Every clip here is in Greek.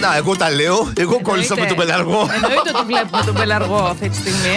Να, εγώ τα λέω. Εγώ κόλλησα με τον πελαργό. Εννοείται ότι βλέπουμε τον πελαργό αυτή τη στιγμή.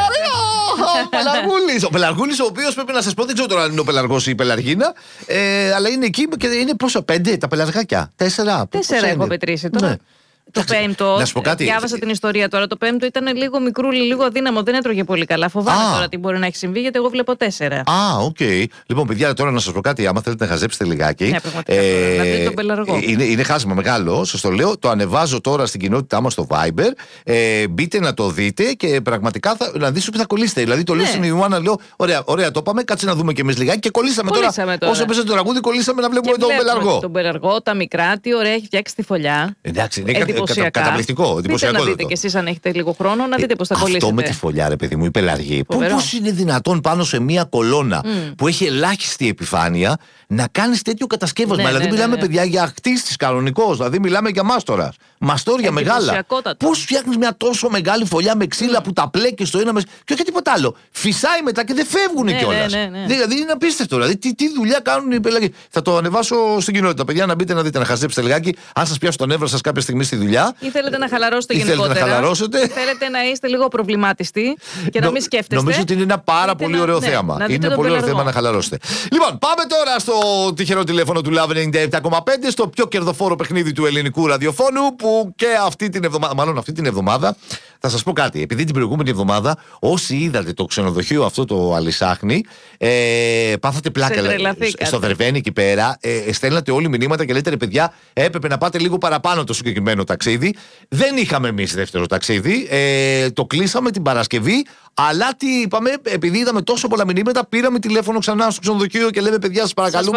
Ο Πελαργούλης. Ο Πελαργούλης, ο οποίος πρέπει να σας πω, δεν ξέρω τώρα αν είναι ο Πελαργός ή η Πελαργίνα, αλλά είναι εκεί και είναι πόσο, 5 τα πελαργάκια. 4 έχω πετρίσει τώρα. Ναι. Το πέμπτο, διάβασα την ιστορία τώρα. Το πέμπτο ήταν λίγο μικρούλι, λίγο αδύναμο, δεν έτρωγε πολύ καλά. Φοβάμαι τώρα τι μπορεί να έχει συμβεί, γιατί εγώ βλέπω 4. Οκ. Λοιπόν, παιδιά, τώρα να σας πω κάτι. Άμα θέλετε να χαζέψετε λιγάκι. Ναι, πραγματικά. Να δείτε τον πελαργό. Είναι χάσμα μεγάλο, σας το λέω. Το ανεβάζω τώρα στην κοινότητά μας στο Viber. Μπείτε να το δείτε και πραγματικά να δεις που θα κολλήσετε. Δηλαδή το λέω στην Ιωάννα, λέω: Ωραία, το πάμε, κάτσε να δούμε και εμείς λιγάκι. Και κολλήσαμε τώρα. Όσο πέσαμε το τραγούδι, κολλήσαμε να βλέπουμε τον πελαργό. Τον πελαργό, τα μικρά, τι ωραία έχει φτιάξει τη φωλιά. Εντάξει, καταπληκτικό. Δείτε να δείτε κι εσείς αν έχετε λίγο χρόνο, να δείτε πώς θα κολλήσετε. Αυτό με τη φωλιά, ρε παιδί μου, η πελαργή. Πώς είναι δυνατόν πάνω σε μια κολόνα που έχει ελάχιστη επιφάνεια να κάνεις τέτοιο κατασκεύασμα? Δηλαδή, μιλάμε, παιδιά, για χτίστης κανονικός. Δηλαδή, μιλάμε για μάστορας. Μαστόρια μεγάλα. Πώς φτιάχνεις μια τόσο μεγάλη φωλιά με ξύλα που τα πλέκεις στο ένα μέσα και όχι τίποτα άλλο? Φυσάει μετά και δεν φεύγουν κιόλας. Δηλαδή, είναι απίστευτο. Δηλαδή, τι δουλειά κάνουν οι πελαργοί. Θα το ανεβάσω στην κοινότητα, παιδιά, να μπείτε να δείτε, να χαζέψετε λιγάκι. Αν σας πιάσει το νεύρο σας κάποια στιγμή στη δουλειά. Ή θέλετε να χαλαρώσετε γενικότερα. Θέλετε να είστε λίγο προβλημάτιστοι και να μην σκέφτεστε. Νομίζω ότι είναι ένα πάρα πολύ ωραίο θέαμα. Είναι πολύ ωραίο θέμα να χαλαρώσετε. Λοιπόν, πάμε τώρα στο τυχερό τηλέφωνο του Love 97,5, στο πιο κερδοφόρο παιχνίδι του ελληνικού ραδιοφώνου, που και αυτή την εβδομάδα, θα σας πω κάτι. Επειδή την προηγούμενη εβδομάδα, όσοι είδατε το ξενοδοχείο αυτό το Αλισάχνη, πάθατε πλάκα στο Δερβαίνι εκεί πέρα. Στέλνατε όλοι μηνύματα και λέτε: ρε παιδιά, έπρεπε να πάτε λίγο παραπάνω το συγκεκριμένο ταξίδι. Δεν είχαμε εμείς δεύτερο ταξίδι. Το κλείσαμε την Παρασκευή. Αλλά τι είπαμε, επειδή είδαμε τόσο πολλά μηνύματα, πήραμε τηλέφωνο ξανά στο ξενοδοχείο και λέμε: παιδιά, σας παρακαλούμε.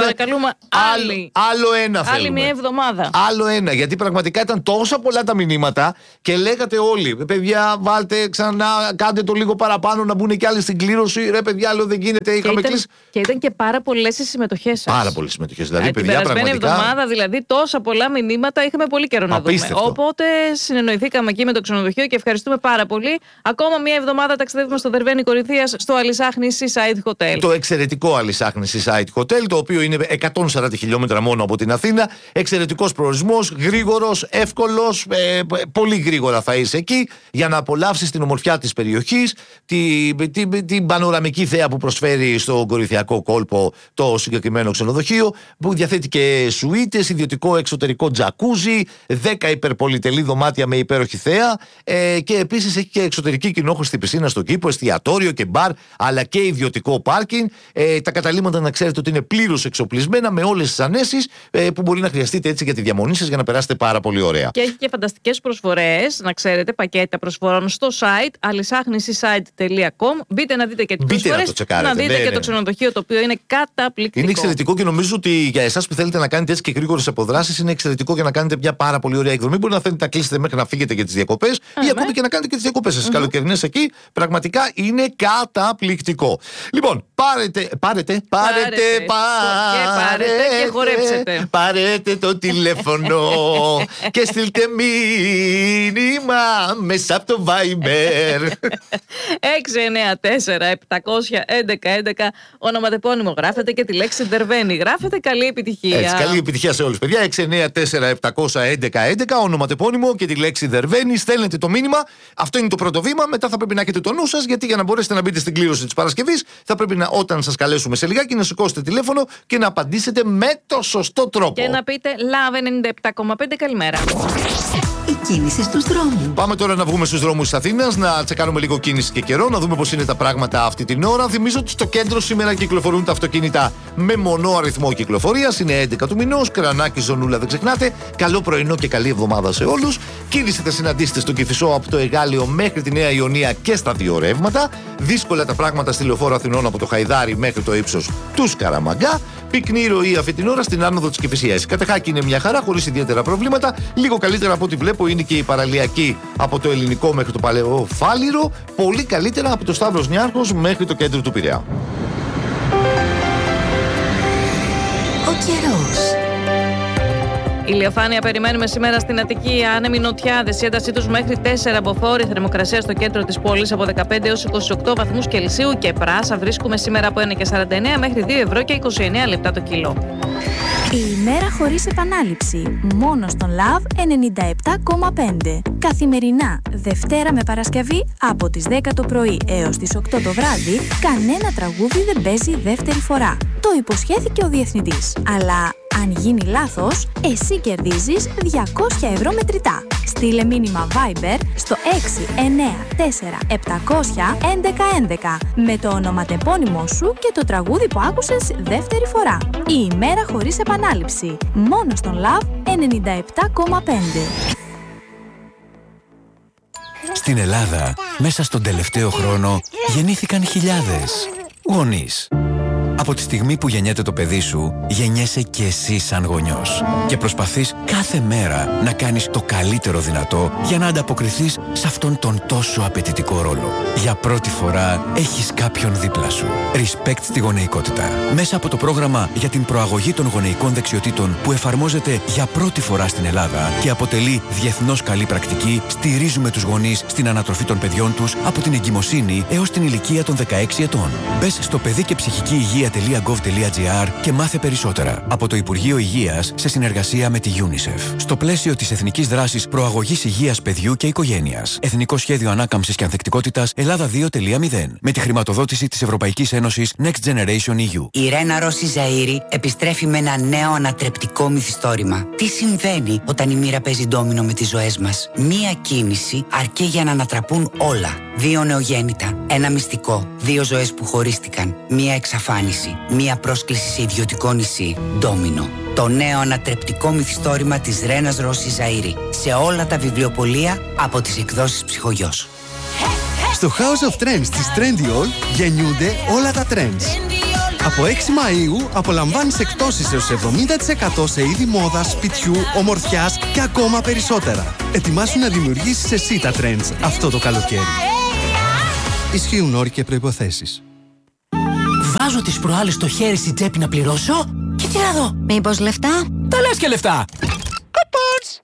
Άλλο ένα θέλουμε. Άλλη μια εβδομάδα. Άλλο ένα. Γιατί πραγματικά ήταν τόσα πολλά τα μηνύματα και λέγατε όλοι: παιδιά, βάλτε ξανά, κάντε το λίγο παραπάνω να μπουν και άλλοι στην κλήρωση. Ρε, παιδιά, άλλο δεν γίνεται. Είχαμε κλείσει. Και ήταν και πάρα πολλές οι συμμετοχές σας. Πάρα πολλές συμμετοχές. Δηλαδή, παιδιά, την περασμένη εβδομάδα, δηλαδή, τόσα πολλά μηνύματα είχαμε πολύ καιρό να δούμε. Οπότε συνεννοηθήκαμε εκεί με το ξενοδοχείο και ευχαριστούμε πάρα πολύ. Ακόμα μια εβδομάδα ταξιδεύουμε στο Δερβαίνι Κορινθίας, στο Αλισάχνη Seaside Hotel. Το εξαιρετικό Αλισάχνη Seaside Hotel, το οποίο είναι 140 χιλιόμετρα μόνο από την Αθήνα. Εξαιρετικός προορισμός, γρήγορος, εύκολος, πολύ γρήγορα θα είσαι εκεί για να απολαύσεις την ομορφιά της περιοχής, την πανοραμική θέα που προσφέρει στο κορινθιακό κόλπο το συγκεκριμένο ξενοδοχείο, που διαθέτει και σουίτες, ιδιωτικό εξωτερικό τζακούζι, 10 υπερπολιτελή δωμάτια με υπέροχη θέα, και επίσης έχει και εξωτερική κοινόχρηστη πισίνα στον κήπο, εστιατόριο και μπαρ, αλλά και ιδιωτικό πάρκινγκ. Τα καταλύματα, να ξέρετε ότι είναι πλήρως εξοπλισμένα με όλες τις ανέσεις που μπορεί να χρειαστείτε έτσι για τη διαμονή σας, για να περάσετε πάρα πολύ ωραία. Και έχει και φανταστικές προσφορές, να ξέρετε, πακέτα προσφορών στο site alisaghnisseaside.com. Μπείτε να δείτε και τις προσφορές, να δείτε και το ξενοδοχείο, το οποίο είναι καταπληκτικό. Είναι εξαιρετικό και νομίζω ότι για εσάς που θέλετε να κάνετε έτσι και γρήγορες αποδράσεις, είναι εξαιρετικό για να κάνετε μια πάρα πολύ ωραία εκδρομή. Μπορεί να θέλετε να κλείσετε μέχρι να φύγετε για τις διακοπές ή ακόμη και να κάνετε και τις διακοπές σας. Καλοκαιρινές εκεί, πραγματικά είναι καταπληκτικό. Λοιπόν, πάρετε και χορέψετε. Πάρετε το τηλέφωνο και στείλτε μήνυμα μέσα από το Viber. 694-711-11, ονοματεπώνυμο γράφετε και τη λέξη Δερβαίνι. Γράφετε, καλή επιτυχία. Έτσι, καλή επιτυχία σε όλους, παιδιά. 694-711-11, ονοματεπώνυμο και τη λέξη Δερβαίνι. Στέλνετε το μήνυμα. Αυτό είναι το πρώτο βήμα. Μετά θα πρέπει να έχετε το νου σας, γιατί για να μπορέσετε να μπείτε στην κλήρωση της Παρασκευής, θα πρέπει όταν σας καλέσουμε σε λιγάκι να σηκώσετε τηλέφωνο και να απαντήσετε με το σωστό τρόπο. Και να πείτε Love 97,5 καλημέρα. Η κίνηση στους δρόμους. Πάμε τώρα να βγούμε στους δρόμους της Αθήνας, να τσεκάρουμε λίγο κίνηση και καιρό, να δούμε πώς είναι τα πράγματα αυτή την ώρα. Θυμίζω ότι στο κέντρο σήμερα κυκλοφορούν τα αυτοκίνητα με μονό αριθμό κυκλοφορίας. Είναι 11 του μηνός, Κρανάκι, ζωνούλα, δεν ξεχνάτε. Καλό πρωινό και καλή εβδομάδα σε όλους. Κίνηση θα συναντήσετε στο Κηφισό από το Εγάλεο μέχρι τη Νέα Ιωνία και στα δύο ρεύματα. Δύσκολα τα πράγματα στη Λεωφόρο Αθηνών από το Χαϊδάρι μέχρι το ύψος του Σκαραμαγκά. Πυκνή ροή αυτή την ώρα στην άνοδο της Κηφισίας. Η Κατεχάκη είναι μια χαρά, χωρίς ιδιαίτερα προβλήματα. Λίγο καλύτερα από ό,τι βλέπω είναι και η παραλιακή από το Ελληνικό μέχρι το Παλαιό Φάληρο. Πολύ καλύτερα από το Σταύρος Νιάρχος μέχρι το κέντρο του Πειραιά. Ο καιρός. Ηλιοφάνεια περιμένουμε σήμερα στην Αττική. Άνεμοι νοτιάδες, η έντασή τους μέχρι 4 μποφόρ. Η θερμοκρασία στο κέντρο της πόλης από 15 έως 28 βαθμούς Κελσίου και πράσα βρίσκουμε σήμερα από 1,49 μέχρι 2 ευρώ και 29 λεπτά το κιλό. Η ημέρα χωρίς επανάληψη. Μόνο στον Love 97,5. Καθημερινά, Δευτέρα με Παρασκευή, από τις 10 το πρωί έως τις 8 το βράδυ, κανένα τραγούδι δεν παίζει δεύτερη φορά. Το υποσχέθηκε ο διευθυντής. Αλλά αν γίνει λάθος, εσύ κερδίζεις 200 ευρώ μετρητά. Στείλε μήνυμα Viber στο 694-700-1111 με το ονοματεπώνυμό σου και το τραγούδι που άκουσες δεύτερη φορά. Η ημέρα χωρίς επανάληψη. Μόνο στον Love 97,5. Στην Ελλάδα, μέσα στον τελευταίο χρόνο, γεννήθηκαν χιλιάδες γονείς. Από τη στιγμή που γεννιέται το παιδί σου, γεννιέσαι και εσύ σαν γονιός. Και προσπαθείς κάθε μέρα να κάνεις το καλύτερο δυνατό για να ανταποκριθείς σε αυτόν τον τόσο απαιτητικό ρόλο. Για πρώτη φορά έχεις κάποιον δίπλα σου. Respect στη γονεϊκότητα. Μέσα από το πρόγραμμα για την προαγωγή των γονεϊκών δεξιοτήτων που εφαρμόζεται για πρώτη φορά στην Ελλάδα και αποτελεί διεθνώς καλή πρακτική, στηρίζουμε τους γονείς στην ανατροφή των παιδιών τους από την εγκυμοσύνη έως την ηλικία των 16 ετών. Μπες στο παιδί και ψυχική υγεία.gov.gr και μάθε περισσότερα από το Υπουργείο Υγείας σε συνεργασία με τη UNICEF. Στο πλαίσιο της Εθνικής Δράσης Προαγωγής Υγείας Παιδιού και Οικογένειας. Εθνικό Σχέδιο Ανάκαμψης και Ανθεκτικότητας Ελλάδα 2.0. Με τη χρηματοδότηση της Ευρωπαϊκής Ένωσης Next Generation EU. Η Ρένα Ρώση Ζαΐρη επιστρέφει με ένα νέο ανατρεπτικό μυθιστόρημα. Τι συμβαίνει όταν η μοίρα παίζει ντόμινο με τις ζωές μας? Μία κίνηση αρκεί για να ανατραπούν όλα. 2 νεογέννητα, ένα μυστικό, 2 ζωές που χωρίστηκαν, μία εξαφάνιση, μία πρόσκληση σε ιδιωτικό νησί. Ντόμινο. Το νέο ανατρεπτικό μυθιστόρημα της Ρένας Ρώση Ζαΐρη. Σε όλα τα βιβλιοπωλεία από τις εκδόσεις Ψυχογιός. Στο House of Trends της Trendyol γεννιούνται όλα τα trends. Από 6 Μαΐου απολαμβάνεις εκτόσεις έως 70% σε είδη μόδας, σπιτιού, ομορφιάς και ακόμα περισσότερα. Ετοιμάσου να δημιουργήσεις εσύ τα trends αυτό το καλοκαίρι. Ισχύουν όροι και προϋποθέσεις. Βάζω τις προάλλες το χέρι στη τσέπη να πληρώσω και τι να δω? Μήπως λεφτά? Τα λες και λεφτά! Coupons!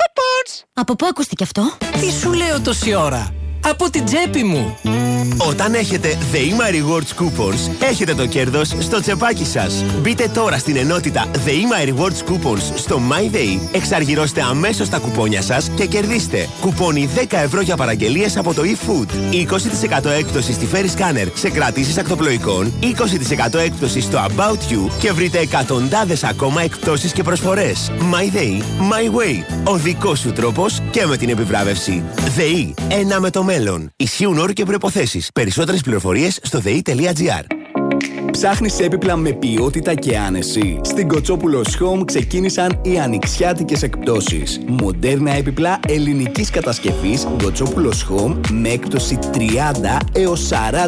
Από πού ακούστηκε αυτό? Τι σου λέω τόση ώρα? Από την τσέπη μου! Όταν έχετε The My Rewards Coupons, έχετε το κέρδος στο τσεπάκι σας. Μπείτε τώρα στην ενότητα The My Rewards Coupons στο MyDay, εξαργυρώστε αμέσως τα κουπόνια σας και κερδίστε κουπόνι 10 ευρώ για παραγγελίες από το eFood, 20% έκπτωση στη Ferry Scanner σε κρατήσεις ακτοπλοϊκών, 20% έκπτωση στο About You και βρείτε εκατοντάδες ακόμα εκπτώσεις και προσφορές. MyDay, My Way, ο δικός σου τρόπος και με την επιβράβευση. ΔΕΗ, ένα με το μέλλον. Ισχύουν όροι και προϋποθέσεις. Περισσότερες πληροφορίες στο dei.gr. Ψάχνεις έπιπλα με ποιότητα και άνεση? Στην Κοτσόπουλος Home ξεκίνησαν οι ανοιξιάτικες εκπτώσεις. Μοντέρνα έπιπλα ελληνικής κατασκευής Κοτσόπουλος Home με έκπτωση 30 έως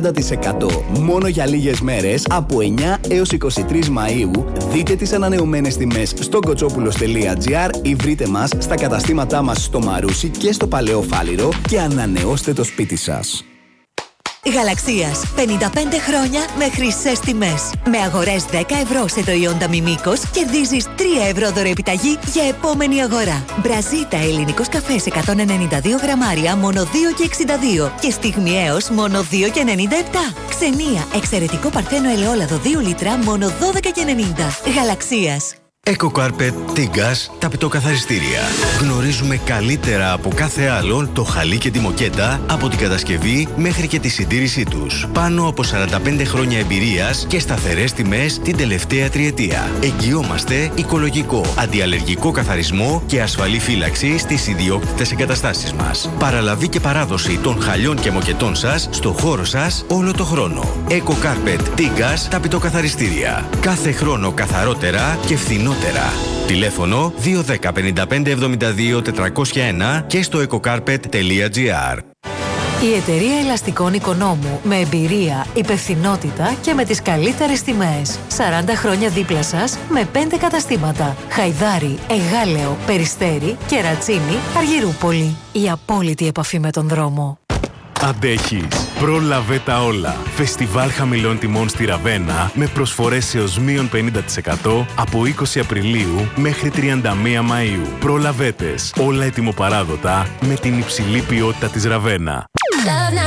40%. Μόνο για λίγες μέρες από 9 έως 23 Μαΐου. Δείτε τις ανανεωμένες τιμές στο κοτσόπουλος.gr ή βρείτε μας στα καταστήματά μας στο Μαρούσι και στο Παλαιό Φάληρο και ανανεώστε το σπίτι σας. Γαλαξίας. 55 χρόνια με χρυσές τιμές. Με αγορές 10 ευρώ σε προϊόντα Μιμίκος κερδίζεις 3 ευρώ δωρεοεπιταγή για επόμενη αγορά. Μπραζίτα ελληνικός καφές 192 γραμμάρια μόνο 2,62 και στιγμιαίος μόνο 2,97. Ξενία εξαιρετικό παρθένο ελαιόλαδο 2 λίτρα μόνο 12,90. Γαλαξίας. EcoCarpet Tigas, τα πιτοκαθαριστήρια. Γνωρίζουμε καλύτερα από κάθε άλλον το χαλί και τη μοκέτα από την κατασκευή μέχρι και τη συντήρησή τους. Πάνω από 45 χρόνια εμπειρίας και σταθερές τιμές την τελευταία τριετία. Εγγυόμαστε οικολογικό, αντιαλλεργικό καθαρισμό και ασφαλή φύλαξη στις ιδιόκτητες εγκαταστάσεις μας. Παραλαβή και παράδοση των χαλιών και μοκετών σας στο χώρο σας όλο το χρόνο. EcoCarpet Tigas, τα πιτοκαθαριστήρια. Κάθε χρόνο καθαρότερα και φθηνότερα. Τηλέφωνο 210 55 72 401 και στο ecocarpet.gr. Η εταιρεία ελαστικών Οικονόμου με εμπειρία, υπευθυνότητα και με τις καλύτερες τιμές. 40 χρόνια δίπλα σας με 5 καταστήματα. Χαϊδάρι, Εγάλεο, Περιστέρι, Κερατσίνη, Αργυρούπολη. Η απόλυτη επαφή με τον δρόμο. Αντέχεις. Πρόλαβε τα όλα. Φεστιβάλ χαμηλών τιμών στη Ραβένα με προσφορές έως μείον 50% από 20 Απριλίου μέχρι 31 Μαΐου. Προλαβέτες. Όλα ετοιμοπαράδοτα με την υψηλή ποιότητα της Ραβένα.